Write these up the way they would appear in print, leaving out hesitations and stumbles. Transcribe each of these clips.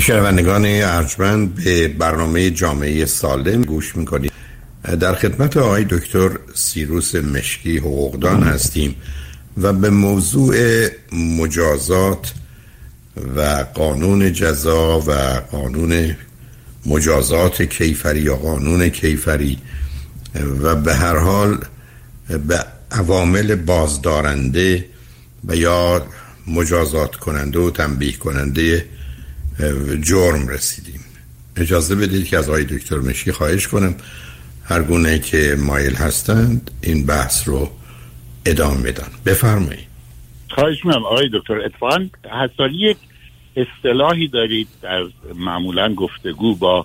شنوندگان ارجمند، به برنامه جامعه سالم گوش میکنید. در خدمت آقای دکتر سیروس مشکی حقوقدان هستیم و به موضوع مجازات و قانون جزا و قانون مجازات کیفری یا قانون کیفری و به هر حال به عوامل بازدارنده و یا مجازات کننده و تنبیه کننده جرم رسیدیم. اجازه بدید که از آقای دکتر مشکی خواهش کنم هر گونه که مایل هستند این بحث رو ادامه بدن. بفرمایید. خواهش می‌کنم آقای دکتر. اتفاقاً حسالی یک اصطلاحی دارید در معمولاً گفتگو با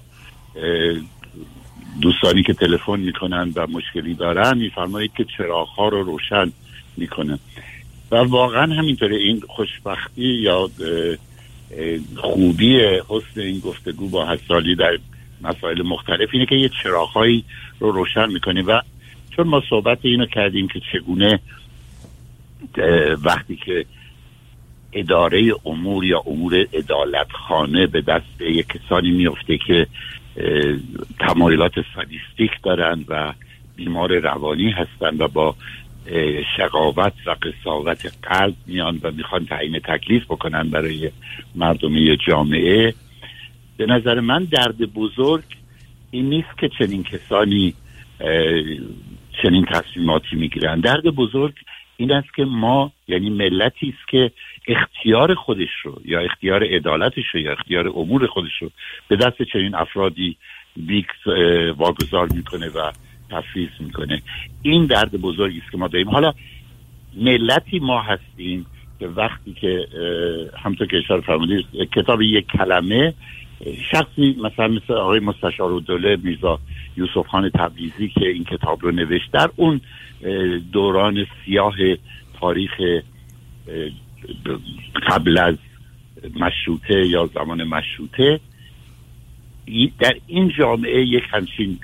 دوستانی که تلفن میکنن و مشکلی دارن، میفرمایید که چراغ‌ها رو روشن میکنه و واقعاً همینطوره. این خوشبختی یا خوبی حسن این گفتگو با حسالی در مسائل مختلف اینه که یه چراغ‌هایی رو روشن میکنه و چون ما صحبت اینو کردیم که چگونه وقتی که اداره امور یا امور عدالتخانه به دست یک کسانی میفته که تمایلات سادیستیک دارن و بیمار روانی هستن و با شقاوت و قساوت قلب میان و میخوان تعیین تکلیف بکنن برای مردم جامعه، به نظر من درد بزرگ این نیست که چنین کسانی چنین تصمیماتی میگیرن. درد بزرگ این است که ما، یعنی ملتی است که اختیار خودش رو یا اختیار عدالتش رو یا اختیار امور خودش رو به دست چنین افرادی واگذار میکنه و تفویض میکنه. این درد بزرگی است که ما داریم. حالا ملتی ما هستیم که وقتی که همونطور که اشاره فرمودید کتاب یک کلمه، شخصی مثل آقای مستشارالدوله میرزا یوسف خان تبریزی که این کتاب رو نوشت در اون دوران سیاه تاریخ قبل از مشروطه یا زمان مشروطه، در این جامعه یک همچین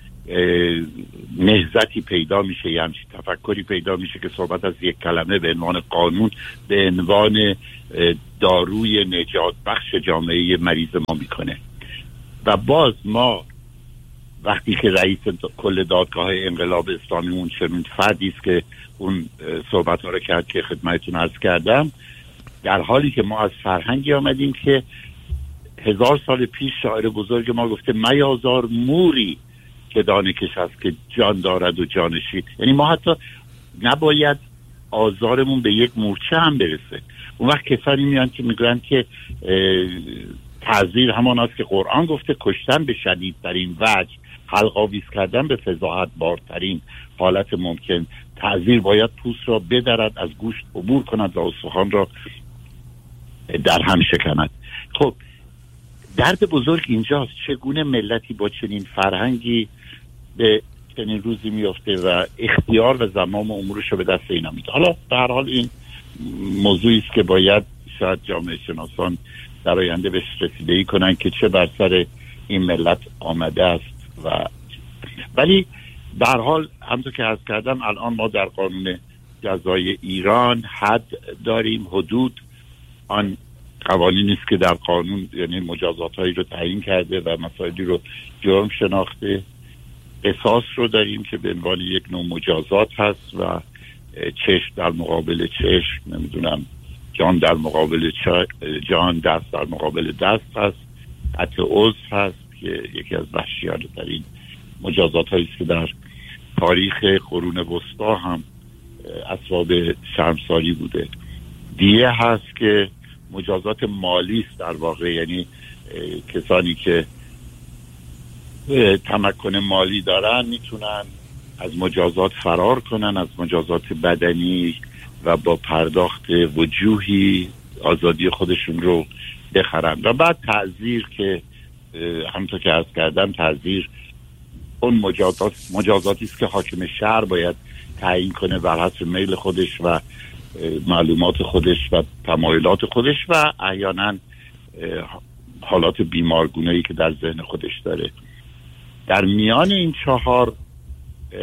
نهضتی پیدا میشه، یه همچین تفکری پیدا میشه که صحبت از یک کلمه به عنوان قانون به عنوان داروی نجات بخش جامعه مریض ما میکنه. و باز ما وقتی که رئیس کل دادگاه انقلاب اسلامی اون چنین فردی است که اون صحبت ها رو کرد که خدمتتون عرض کردم، در حالی که ما از فرهنگی آمدیم که 1000 سال پیش شاعر بزرگ ما گفته میازار موری که دانه کش است که جان دارد و جانشی، یعنی ما حتی نباید آزارمون به یک مورچه هم برسه. اون وقت کسانی میان که میگن که تعذیر همان است که قرآن گفته، کشتن به شدیدترین وجه، حلق آویز کردن به فضاحت بارترین حالت ممکن. تعذیر باید پوست را بدرد، از گوشت عبور کند و استخوان را در هم شکند. خب درد بزرگ اینجاست، چگونه ملتی با چنین فرهنگی به چنین روزی میفته و اختیار و زمام امورش رو به دست اینا میده. حالا به هر حال این موضوعی است که باید شاید جامعه شناسان در آینده بهش رسیدگی کنن که چه بر سر این ملت آمده است. ولی به هر حال همونطور که عرض کردم الان ما در قانون جزای ایران حد داریم، حدود آن قوانینی است که در قانون یعنی مجازات‌هایی رو تعیین کرده و مسائلی رو جرم شناخته. قصاص رو داریم که به عنوان یک نوع مجازات هست و چشم در مقابل چشم، نمیدونم جان در مقابل جان، دست در مقابل دست هست، قطع عضو هست که یکی از وحشیانه ترین مجازات هایی است که در تاریخ قرون وسطا هم اسباب شرمساری بوده. دیه هست که مجازات مالی است در واقع، یعنی کسانی که تمکن مالی دارن میتونن از مجازات فرار کنن، از مجازات بدنی و با پرداخت وجوهی آزادی خودشون رو بخرن. و بعد تعزیر که همونطور که عرض کردم تعزیر اون مجازاتی است که حاکم شهر باید تعیین کنه بر حسب میل خودش و معلومات خودش و تمایلات خودش و احیانا حالات بیمارگونه‌ای که در ذهن خودش داره. در میان این چهار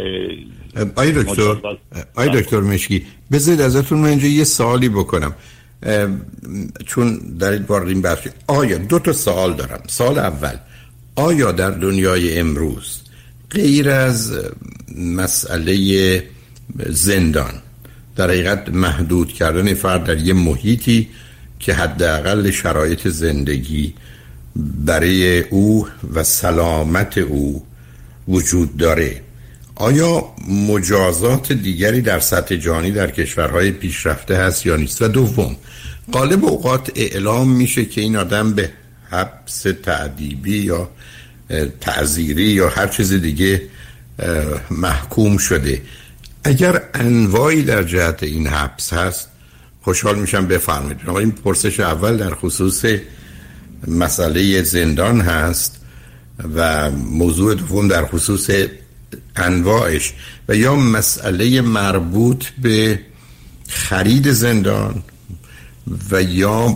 آی دکتر مشکی، بذارید ازتون من اینجا یه سوالی بکنم. چون در این وارد این بحث آیا 2 سوال دارم. سوال اول، آیا در دنیای امروز غیر از مسئله زندان در حقیقت محدود کردن فرد در یه محیطی که حداقل شرایط زندگی برای او و سلامت او وجود داره، آیا مجازات دیگری در سطح جهانی در کشورهای پیشرفته هست یا نیست؟ و دوم، غالب اوقات اعلام میشه که این آدم به حبس تأدیبی یا تعزیری یا هر چیز دیگه محکوم شده. اگر انواعی در جهت این حبس هست خوشحال میشم بفرمایید. این پرسش اول در خصوص مسئله زندان هست و موضوع دوم در خصوص انواعش و یا مسئله مربوط به خرید زندان و یا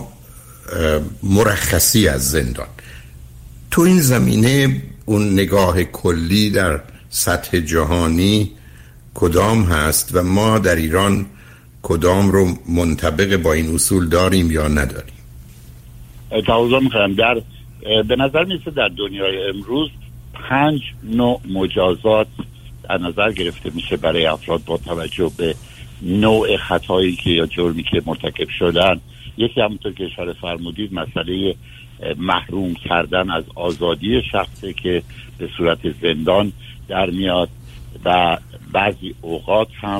مرخصی از زندان. تو این زمینه اون نگاه کلی در سطح جهانی کدام هست و ما در ایران کدام رو منطبق با این اصول داریم یا نداریم؟ توضیح می‌خوام. به نظر میسه در دنیای امروز 5 نوع مجازات در نظر گرفته میشه برای افراد با توجه به نوع خطایی که یا جرمی که مرتکب شدن. یکی همونطور که اشاره فرمودید مسئله محروم کردن از آزادی شخصی که به صورت زندان در میاد و بعضی اوقات هم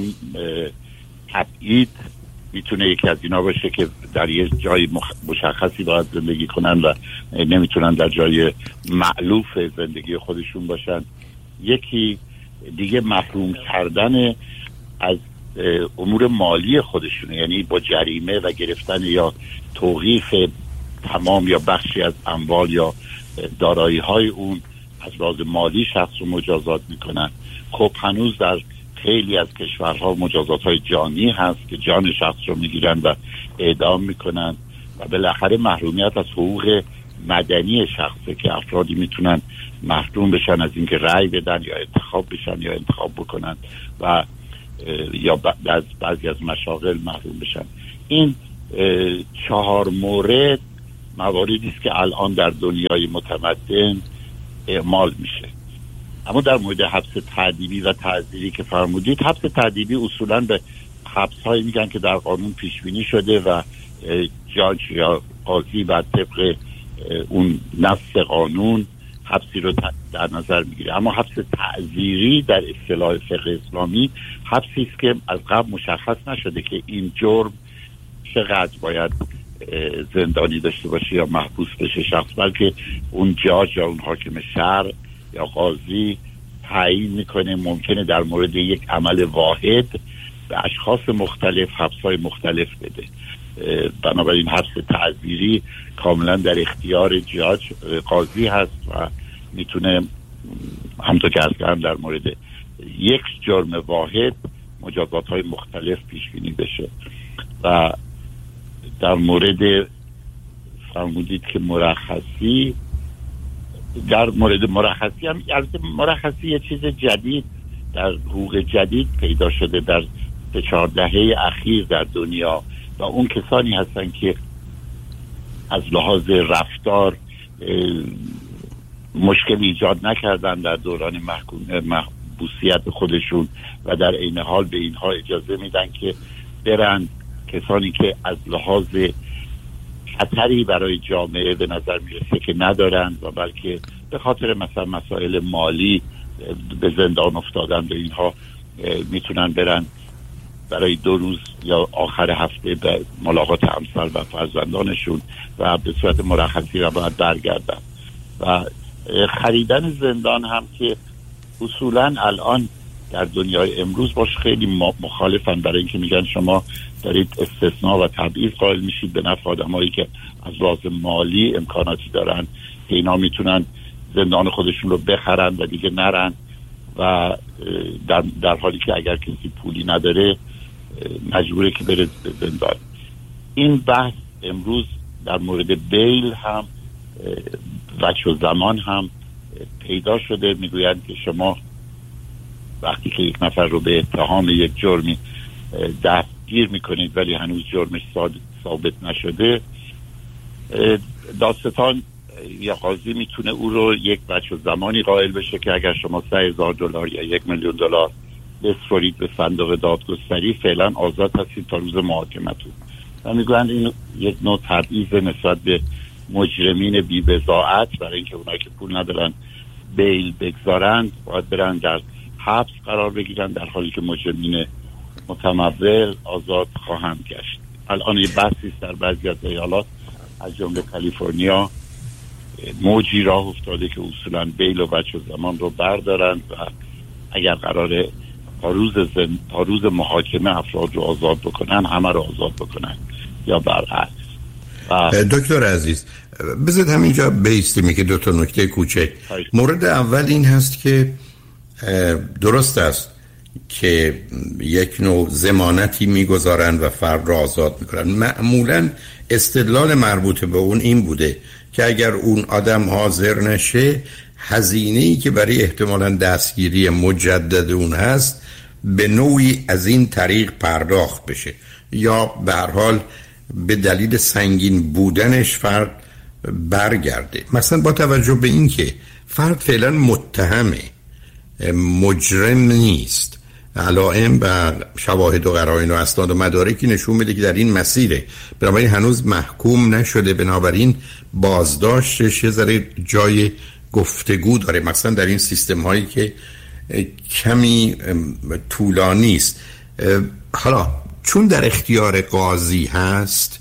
تبعید میتونه یکی از اینا باشه که در یه جای مشخصی باید زندگی کنن و نمیتونن در جای مألوف زندگی خودشون باشن. یکی دیگه محروم کردن از امور مالی خودشونه، یعنی با جریمه و گرفتن یا توقیف تمام یا بخشی از اموال یا دارایی های اون از لحاظ مالی شخص رو مجازات میکنن. خب هنوز در خیلی از کشورها مجازات های جانی هست که جان شخص رو میگیرن و اعدام میکنن و بالاخره محرومیت از حقوق مدنی شخصه که افرادی میتونن محروم بشن از اینکه رأی بدن یا انتخاب بشن یا انتخاب بکنن و یا از بعضی از مشاغل محروم بشن. این 4 مورد مواردی است که الان در دنیای متمدن اعمال میشه. اما در مورد حبس تأدیبی و تعزیری که فرمودید، حبس تأدیبی اصولاً به حبس‌هایی میگن که در قانون پیش بینی شده و جاج یا قاضی بر طبق اون نص قانون حبسی رو در نظر میگیره. اما حبس تعزیری در اصطلاح فقه اسلامی حبسی است که از قبل مشخص نشده که این جرم چقدر باید زندانی داشته باشه یا محبوس بشه شخص، بلکه اون جاج یا اون حاکم شهر یا قاضی تعیین میکنه ممکنه در مورد یک عمل واحد به اشخاص مختلف حبس‌های مختلف بده. بنابراین حبس تعزیری کاملا در اختیار جاج قاضی هست و میتونه همونطور که عرض کردم در مورد یک جرم واحد مجازات‌های مختلف پیش بینی بشه. و در مورد فرمودید که مرخصی، در مورد مرخصی هم مرخصی یه چیز جدید در حقوق جدید پیدا شده در 4 دهه اخیر در دنیا و اون کسانی هستن که از لحاظ رفتار مشکل ایجاد نکردن در دوران محبوسیت خودشون و در عین حال به اینها اجازه میدن که برن. کسانی که از لحاظ خطری برای جامعه به نظر میرسه که ندارن و بلکه به خاطر مثلا مسائل مالی به زندان افتادن به اینها میتونن برن برای 2 روز یا آخر هفته به ملاقات همسر و فرزندانشون و به صورت مرخصی و باید برگردن. و خریدن زندان هم که اصولا الان در دنیای امروز باش خیلی مخالفن، برای اینکه میگن شما دارید استثناء و تبعیض قائل میشید به نفع آدمایی که از لحاظ مالی امکاناتی دارن که اینا میتونن زندان خودشون رو بخرن و دیگه نرن و در حالی که اگر کسی پولی نداره مجبوره که بره به زندان. این بحث امروز در مورد بیل هم وجه و زمان هم پیدا شده. میگویند که شما وقتی که یک نفر رو به اتهام یک جرمی دستگیر میکنید ولی هنوز جرمش ثابت نشده، دادستان یا قاضی میتونه او رو یک بچه زمانی قائل بشه که اگر شما $100,000 یا $1,000,000 بسپرید به صندوق دادگستری فعلا آزاد هستید تا روز محاکمتون. و میگویند این یک نوع تبعیض نسبت به مجرمین بی بضاعت، برای اینکه اونایی که پول ندارن بیل بگذارند باید برن در حبس قرار بگیرن، در حالی که مجرمین متمول آزاد خواهند گشت. الان یه بحثی در بعضی از ایالات از جمله کالیفرنیا موجی راه افتاده که اصولا بیل و بچه زمان رو بردارند و اگر قراره تا روز محاکمه افراد رو آزاد بکنن همه رو آزاد بکنن یا برعکس. دکتر عزیز بذارید همینجا بیستیم که دو تا نکته کوچک. مورد اول این هست که درست است که یک نوع ضمانتی میگذارن و فرد را آزاد میکنن. معمولا استدلال مربوط به اون این بوده که اگر اون آدم حاضر نشه هزینه‌ای که برای احتمالاً دستگیری مجدد اون هست به نوعی از این طریق پرداخت بشه، یا به هر حال به دلیل سنگین بودنش فرد برگرده. مثلا با توجه به این که فرد فعلا متهمه، مجرم نیست، علائم و شواهد و قرائن و اسناد و مدارکی نشون میده که در این مسیره، بنابراین هنوز محکوم نشده، بنابراین بازداشتش یه ذره جای گفتگو داره، مثلا در این سیستم هایی که کمی طولانی است. حالا چون در اختیار قاضی هست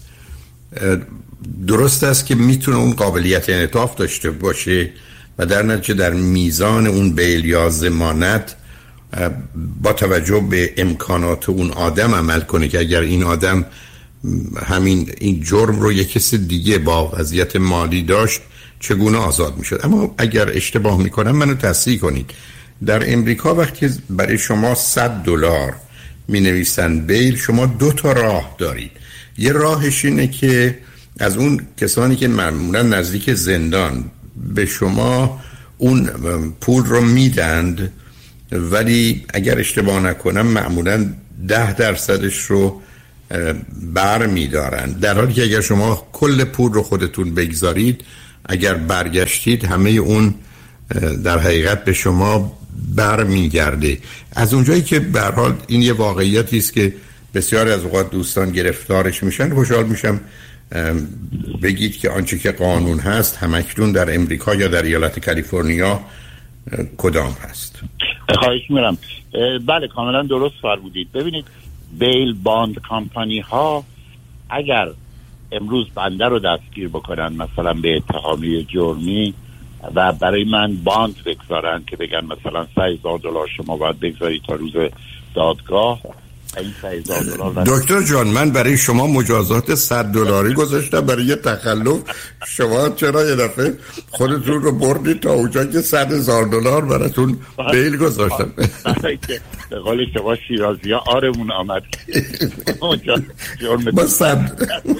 درست است که میتونه اون قابلیت انعطاف داشته باشه و در نتیجه در میزان اون بیل یا ضمانت با توجه به امکانات اون آدم عمل کنه که اگر این آدم این جرم رو یک کس دیگه با وضعیت مالی داشت چگونه آزاد میشد. اما اگر اشتباه میکنم منو تصحیح کنید. در امریکا وقتی برای شما $100 می نویسن بیل، شما دو تا راه دارید. یه راهش اینه که از اون کسانی که معمولا نزدیک زندان به شما اون پول رو میدند، ولی اگر اشتباه نکنم معمولا 10% رو بر میدارن، در حالی که اگر شما کل پول رو خودتون بگذارید اگر برگشتید همه اون در حقیقت به شما بر میگرده. از اونجایی که به هر حال این یه واقعیتی است که بسیاری از اوقات دوستان گرفتارش میشن، خوشحال میشم بگید که آنچه که قانون هست همکنون در امریکا یا در ایالت کالیفرنیا کدام هست؟ خواهش می‌کنم. بله کاملا درست فرمودید. ببینید بیل باند کمپانی ها اگر امروز بنده رو دستگیر بکنن مثلا به اتهامی جرمی و برای من باند بگذارن که بگن مثلا $100,000 شما باید بگذارید تا روز دادگاه، این $100,000 دکتر جان من برای شما مجازات $100 گذاشتم برای یه تخلف، شما چرا یه دفعه خودتون رو بردید تا اونجا که $100,000 براتون بیل گذاشتم؟ برای که به قول شما شیرازی ها آرمون آمد اونجا جرم با $100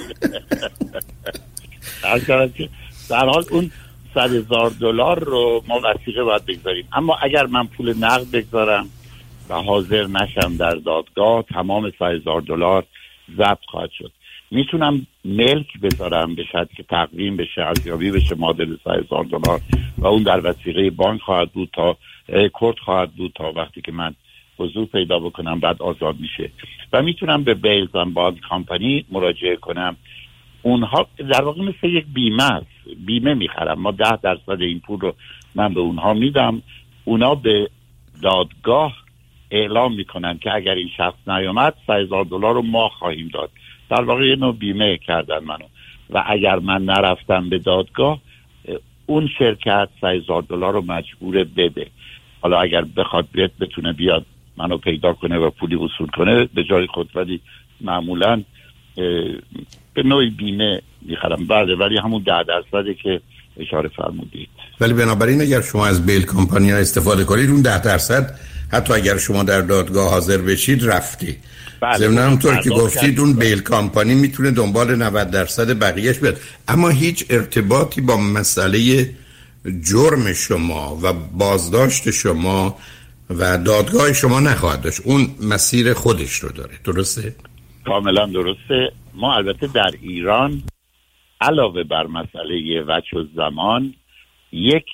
در حال اون $100,000 رو ما وثیقه باید بگذاریم. اما اگر من پول نقد بگذارم و حاضر نشم در دادگاه تمام $100,000 ضبط خواهد شد. میتونم ملک بذارم به شرطی که تقویم بشه، ارزیابی بشه معادل $100,000 و اون در وثیقه بانک خواهد بود تا رکورد خواهد بود تا وقتی که من حضور پیدا بکنم بعد آزاد میشه. و میتونم به بیلز اند باند کمپانی مراجعه کنم. اونها در واقع مثل یک بیمه است، بیمه میخرم، ما 10% این پول رو من به اونها میدم، اونا به دادگاه اعلام میکنن که اگر این شخص نیامد $100,000 رو ما خواهیم داد. در واقع یه نوع بیمه کردن منو و اگر من نرفتم به دادگاه اون شرکت $100,000 رو مجبور بده. حالا اگر بخواد بتونه بیاد منو پیدا کنه و پولی وصول کنه به جای خود، ولی معمولاً به نوعی بیمه میخرم. بله ولی همون 10% که اشاره فرمودید. ولی بنابراین اگر شما از بیل کمپانی ها استفاده کنید اون 10% حتی اگر شما در دادگاه حاضر بشید رفتی. ضمن همونطور که گفتید اون بیل کمپانی میتونه دنبال 90% بقیهش بیاد، اما هیچ ارتباطی با مسئله جرم شما و بازداشت شما و دادگاه شما نخواهد داشت. اون مسیر خودش رو داره، درسته؟ کاملا درسته. ما البته در ایران علاوه بر مسئله وجه الزمان یک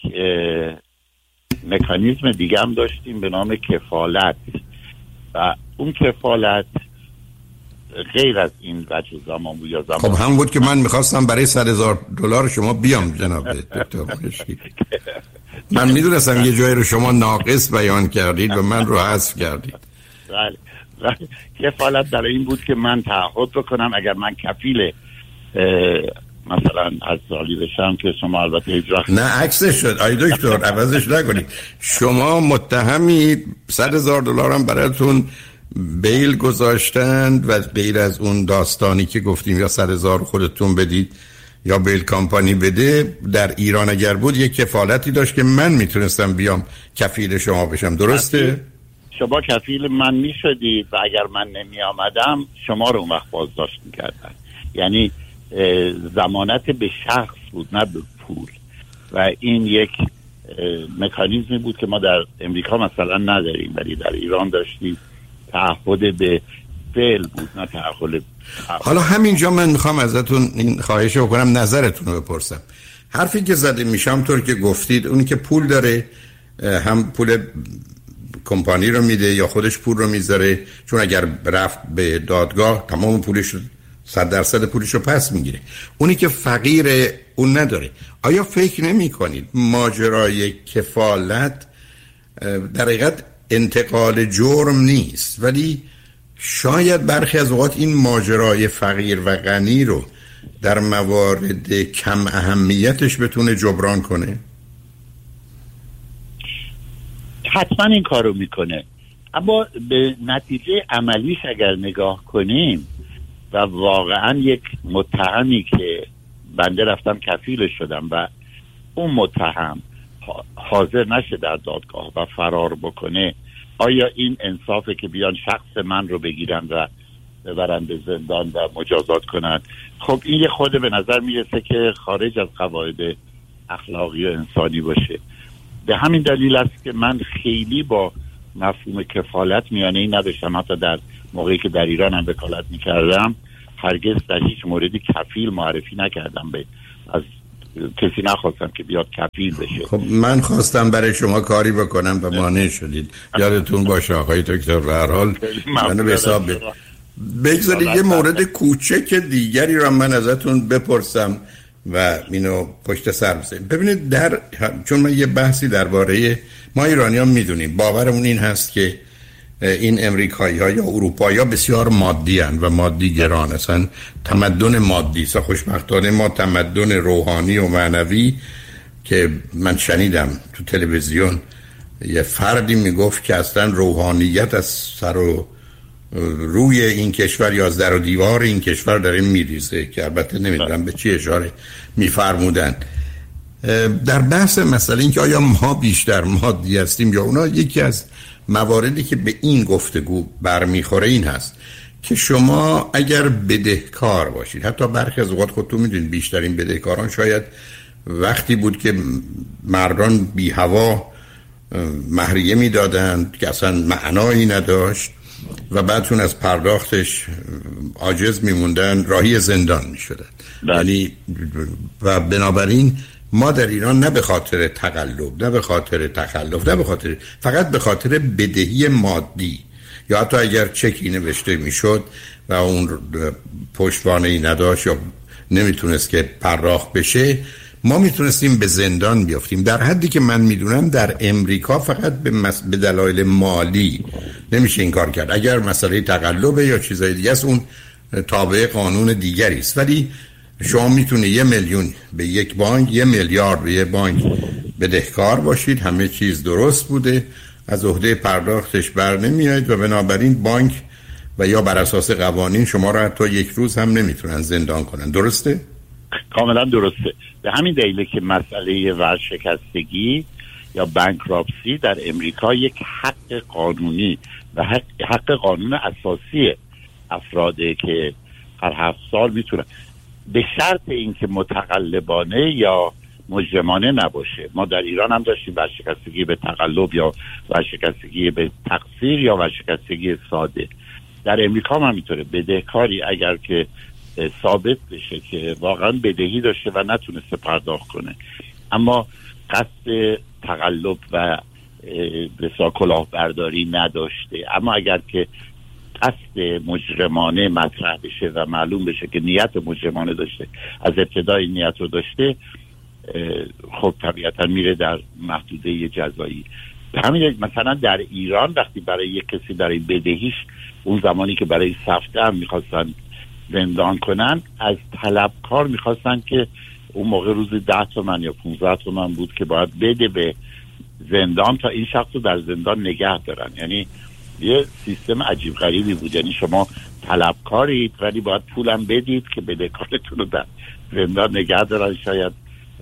مکانیزم دیگه هم داشتیم به نام کفالت و اون کفالت غیر از این وجه زمان بود یا زمان. خب هم بود که من میخواستم برای $100,000 شما بیام جناب دکتر مشکی. من میدونستم یه جایی رو شما ناقص بیان کردید و من رو حذف کردید. بله. کفالت برای این بود که من تعهد بکنم اگر من کفیل مثلا از سالی بشم که شما البته اجرا نه عکسش شد آی دکتر عوضش نکنید. شما متهمید $100,000 هم براتون بیل گذاشتند و غیر از اون داستانی که گفتیم یا $100,000 خودتون بدید یا بیل کامپانی بده، در ایران اگر بود یک کفالتی داشت که من میتونستم بیام کفیل شما بشم. درسته؟ شما کفیل من میشدید و اگر من نمی آمدم شما رو اون وقت بازداشت میکردن. یعنی ضمانت به شخص بود نه به پول و این یک مکانیزمی بود که ما در امریکا مثلا نداریم ولی در ایران داشتیم. تعهد به فعل بود نه تعهد. حالا همینجا من میخوام ازتون این خواهش رو بکنم نظرتون رو بپرسم. حرفی که زده میشم طور که گفتید اونی که پول داره هم پول کمپانی رو میده یا خودش پول رو میذاره، چون اگر رفت به دادگاه تمام پولش رو 100% پولش رو پس میگیره. اونی که فقیره اون نداره. آیا فکر نمی کنید ماجرای کفالت در حقیقت انتقال جرم نیست ولی شاید برخی از اوقات این ماجرای فقیر و غنی رو در موارد کم اهمیتش بتونه جبران کنه؟ حتما این کارو میکنه، اما به نتیجه عملیش اگر نگاه کنیم و واقعا یک متهمی که بنده رفتم کفیلش شدم و اون متهم حاضر نشه در دادگاه و فرار بکنه، آیا این انصافه که بیان شخص من رو بگیرن و ببرن به زندان و مجازات کنن؟ خب این یه خود به نظر میرسه که خارج از قواعد اخلاقی و انسانی باشه. به همین دلیل است که من خیلی با مفهوم کفالت میانه‌ای نداشتم. حتی در موقعی که در ایران هم وکالت میکردم هرگز در هیچ موردی کفیل معرفی نکردم، از کسی نخواستم که بیاد کفیل بشه. خب من خواستم برای شما کاری بکنم و مانع شدید. یادتون باشه آقای دکتر. به هر حال منو به حساب بگذارید یه مورد کوچک دیگری را من ازتون بپرسم و اینو پشت سر بزنیم. ببینید چون من یه بحثی درباره ما ایرانیان میدونیم، باورمون این هست که این امریکایی‌ها یا اروپایی‌ها بسیار مادی هستند و مادی گران هستند. تمدن مادی است. خوشبختانه ما تمدن روحانی و معنوی که من شنیدم تو تلویزیون یه فردی میگفت که اصلا روحانیت از سر و روی این کشور یا از در و دیوار این کشور داره میریزه، که البته نمیدونم به چی اشاره میفرمودن. در بحث مسئله این که آیا ما بیشتر مادی هستیم یا اونا، یکی از مواردی که به این گفتگو برمیخوره این هست که شما اگر بدهکار باشید، حتی برخی از اوقات خودتون میدونید بیشترین بدهکاران شاید وقتی بود که مردان بی هوا مهریه میدادند که اصلا معنایی نداشت و بعدشون از پرداختش عاجز میموندن، راهی زندان میشدن. یعنی و بنابراین ما در ایران نه به خاطر تقلب، نه به خاطر تخلف، نه به خاطر، فقط به خاطر بدهی مادی یا حتی اگر چکی نوشته میشد و اون پشتوانه‌ای نداشت یا نمیتونست که پرداخت بشه، ما میتونستیم به زندان بیافتیم. در حدی که من میدونم در امریکا فقط به دلایل مالی نمیشه این کار کرد. اگر مسئله تقلب یا چیزای دیگه است اون تابع قانون دیگری است، ولی شما میتونه 1 میلیون به یک بانک، 1 میلیارد به یک بانک بدهکار باشید، همه چیز درست بوده، از عهده پرداختش بر نمیاید و بنابراین بانک و یا بر اساس قوانین شما را حتی یک روز هم نمیتونن زندان کنن. درسته؟ کاملا درسته. به همین دلیله که مسئله ورشکستگی یا بانکراپسی در امریکا یک حق قانونی و حق قانون اساسی افراده که هر 7 سال میتونن، به شرط اینکه متقلبانه یا مجرمانه نباشه. ما در ایران هم داشتیم ورشکستگی به تقلب یا ورشکستگی به تقصیر یا ورشکستگی ساده. در امریکا هم همینطوره. بدهکاری اگر که ثابت بشه که واقعا بدهی داشته و نتونسته پرداخت کنه، اما قصد تقلب و بسیار کلاهبرداری نداشته، اما اگر که قصد مجرمانه مطرح بشه و معلوم بشه که نیت مجرمانه داشته، از ابتدای نیت رو داشته، خب طبیعتا میره در محدوده جزایی. همین مثلا در ایران وقتی برای یک کسی برای بدهیش اون زمانی که برای سفته هم میخواستن زندان کنن، از طلبکار میخواستن که اون موقع روزی 10 تومن یا 15 تومن بود که باید بده به زندان تا این شخص رو در زندان نگه دارن. یعنی یه سیستم عجیب غریبی بود. یعنی شما طلبکارید ولی باید پولم بدید که بدهکارتون رو در زندان نگه دارن. شاید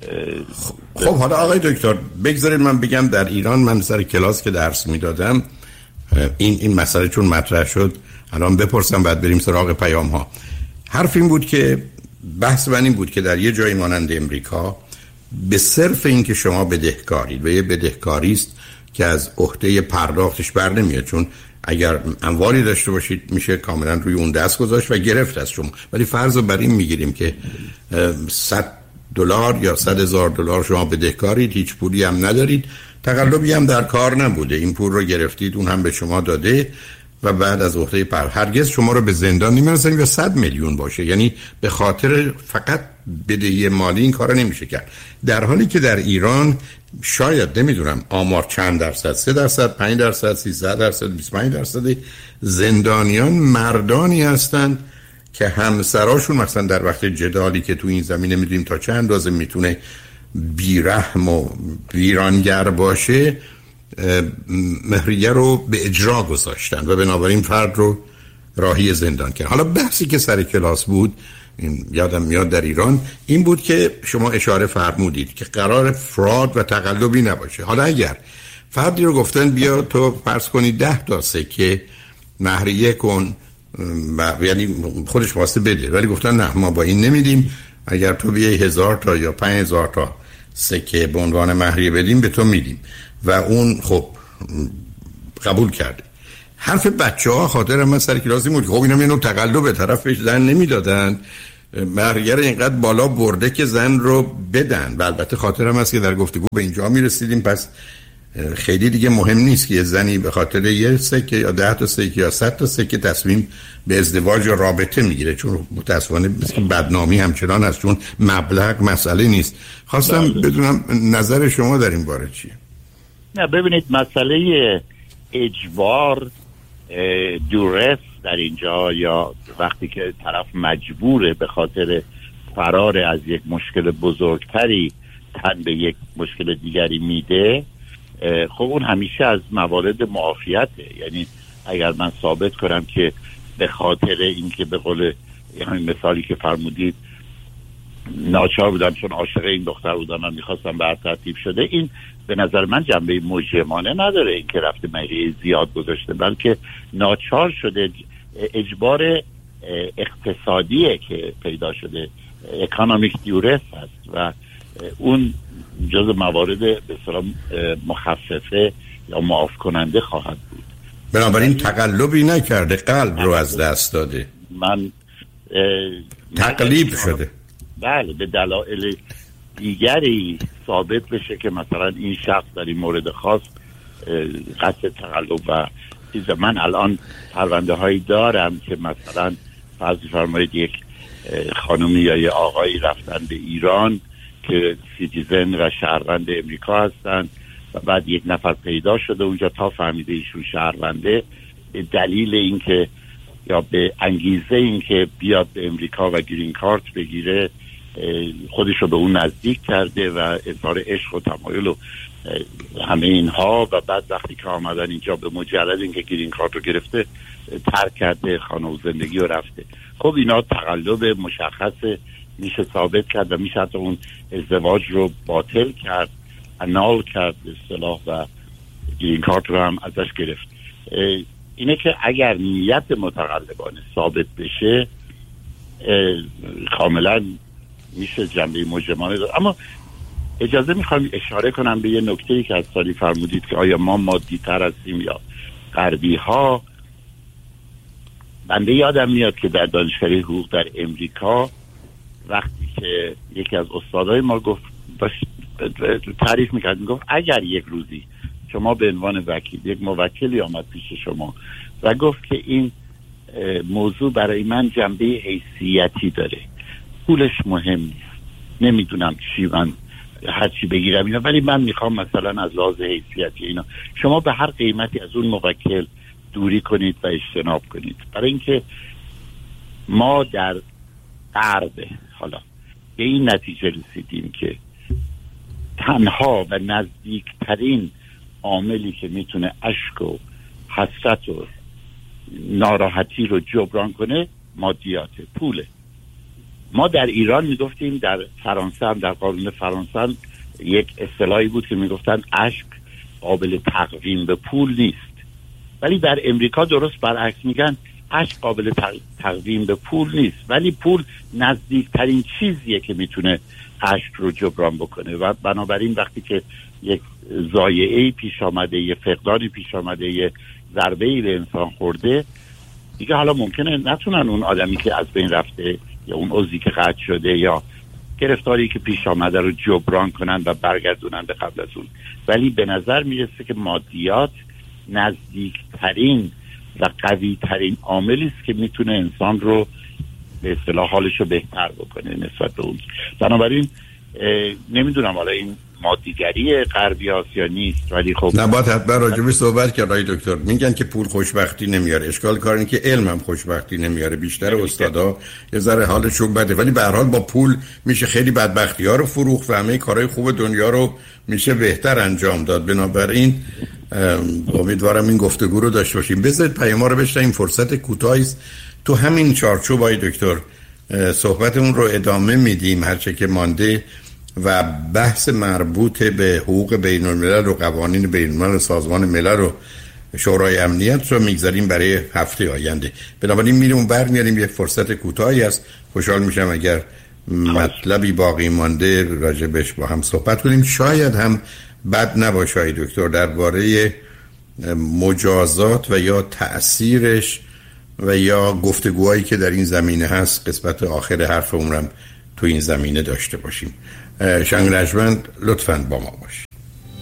خب حالا آقای دکتر بگذارید من بگم در ایران من سر کلاس که درس میدادم این مسئله چون مطرح شد الان بپرسم بعد بریم سراغ پیام ها. حرف این بود که بحث من این بود که در یه جایی مانند امریکا به صرف این که شما بدهکارید و یه بدهکاری است که از عهده پرداختش بر نمیاد، چون اگر اموالی داشته باشید میشه کاملا روی اون دست گذاشت و گرفت از شما، ولی فرض رو بر این میگیریم که $100 یا $100,000 شما بدهکارید، هیچ پولی هم ندارید، تقلبی هم در کار نبوده، این پول رو گرفتید اون هم به شما داده و بعد از عهده هرگز شما رو به زندان نمی‌رسونید و 100 میلیون باشه. یعنی به خاطر فقط بدهی مالی این کارو نمیشه کرد، در حالی که در ایران شاید نمیدونم آمار چند درصد، 3%، 5%، 13%، 25% زندانیان مردانی هستند که همسراشون مثلا در وقت جدالی که تو این زمینه میدونیم تا چند اندازه میتونه بیرحم و ویرانگر باشه، مهریه رو به اجرا گذاشتن و بنابراین فرد رو راهی زندان کردن. حالا بحثی که سر کلاس بود یادم میاد در ایران این بود که شما اشاره فرمودید که قرار فراد و تقلبی نباشه. حالا اگر فردی رو گفتن بیا تو فرض کنی 10 تا سکه مهریه کن و یعنی خودش واسه بده، ولی گفتن نه ما با این نمیدیم، اگر تو بیای 1000 تا یا 5000 تا سکه به عنوان مهریه بدیم به تو میدیم و اون خب قبول کرده. حرف بچه‌ها خاطر من سر کلاس بود خب اینا اینو تقلب به طرفش زن نمیدادن، مهریه رو اینقدر بالا برده که زن رو بدن. و البته خاطرم هست که در گفتگو به اینجا میرسیدیم پس خیلی دیگه مهم نیست که یه زنی به خاطر یه سکه یا 10 تا سکه یا 100 تا سکه تصمیم به ازدواج یا رابطه میگیره، چون متأسفانه بدنامی همچنان هست، چون مبلغ مسئله نیست. خواستم بدونم نظر شما در این باره چیه؟ نه ببینید مسئله اجبار دورس در اینجا یا وقتی که طرف مجبوره به خاطر فرار از یک مشکل بزرگتری تن به یک مشکل دیگری میده، خب اون همیشه از موارد معافیته. یعنی اگر من ثابت کنم که به خاطر اینکه به قول همین مثالی که فرمودید ناچار بودم چون عاشق این دختر بودم من میخواستم به ترتیب شده، این به نظر من جنبه مجرمانه نداره این که رفته مهریه زیاد گذاشته، بلکه ناچار شده، اجبار اقتصادیه که پیدا شده، اکانومیک دیورس هست و اون جز موارد به اصطلاح مخففه یا معاف کننده خواهد بود. بنابراین تقلبی نکرده، قلب رو از دست داده، من تقلیب شده. بله به دلایل دیگری ثابت بشه که مثلا این شخص در این مورد خاص قصد تقلب و چیز. من الان پرونده هایی دارم که مثلا فرض فرمایید یک خانومی یا یه آقایی رفتن به ایران که سیتیزن و شهروند امریکا هستن و بعد یک نفر پیدا شده اونجا تا فهمیده ایشون شهرونده، به دلیل اینکه یا به انگیزه اینکه بیاد به امریکا و گرین کارت بگیره خودش رو به اون نزدیک کرده و اظهار عشق و تمایل و همه اینها، و بعد وقتی که آمدن اینجا به مجرد اینکه گرین کارت رو گرفته ترک کرده خانه و زندگی رو رفته. خب اینا تقلب مشخص میشه ثابت کرد و میشه حتی اون ازدواج رو باطل کرد، انال کرد به اصطلاح و گرین کارت رو هم ازش گرفت. اینه که اگر نیت متقلبانه ثابت بشه کاملا میشه جنبه مجرمانه داره. اما اجازه میخوام اشاره کنم به یه نکته‌ای که از سالی فرمودید که آیا ما مادی تر هستیم یا غربی ها. بنده یادم میاد که در دانشکده حقوق در امریکا وقتی که یکی از استادای ما گفت تعریف میکرد، میگفت اگر یک روزی شما به عنوان وکیل، یک موکلی آمد پیش شما و گفت که این موضوع برای من جنبه حیثیتی داره، پولش مهم نیست، نمیدونم چی، من هر چی بگیرم اینا، ولی من میخوام مثلا از لحاظ حیثیتی اینا، شما به هر قیمتی از اون موکل دوری کنید و اجتناب کنید. برای اینکه ما در غرب حالا به این نتیجه رسیدیم که تنها و نزدیکترین عاملی که میتونه اشک و حسرت و ناراحتی رو جبران کنه مادیاته، پوله. ما در ایران میگفتیم، در فرانسه هم، در قانون فرانسه هم یک اصطلاحی بود که میگفتن اشک قابل تقویم به پول نیست، ولی در امریکا درست برعکس میگن اشک قابل تقویم به پول نیست، ولی پول نزدیکترین چیزیه که میتونه اشک رو جبران بکنه. و بنابراین وقتی که یک ضایعه‌ای پیش آمده، یک فقدانی پیش آمده، یک ضربه‌ای به انسان خورده، دیگه حالا ممکنه نتونن اون آدمی که از بین رفته یا اون عضوی که قطع شده یا گرفتاری که پیش آمده رو جبران کنن و برگردونن به قبل از اون، ولی به نظر میرسه که مادیات نزدیکترین و قوی ترین عاملی است که میتونه انسان رو به اصطلاح حالش رو بهتر بکنه نسبت به اون. بنابراین نمیدونم حالا این مادیگری غربی هاست یا نیست، ولی خب نباید حتما راجبی صحبت کرد. آقای دکتر میگن که پول خوشبختی نمیاره، اشکال کار اینه که علم هم خوشبختی نمیاره. بیشتر استادا یه ذره حالشون بده، ولی به هر حال با پول میشه خیلی بدبختی ها رو فروخت و همه کارهای خوب دنیا رو میشه بهتر انجام داد. بنابراین امیدوارم این گفتگو رو داشته باشیم. بذارید پیام رو بشنویم، فرصت کوتاهی است. تو همین چارچوب آقای دکتر صحبتمون رو ادامه میدیم هرچه که مانده و بحث مربوط به حقوق بین الملل و قوانین بین الملل سازمان ملل رو شورای امنیت رو میگذاریم برای هفته آینده. بنابراین میریم برمیاریم، یک فرصت کوتاهی است. خوشحال میشم اگر مطلبی باقی مانده راجبش با هم صحبت کنیم. شاید هم بد نباشه ای دکتر درباره مجازات و یا تأثیرش و یا گفتگوهایی که در این زمینه هست قسمت آخر حرف عمرم تو این زمینه داشته باشیم. شنگ رجمند لطفاً با ما باشید.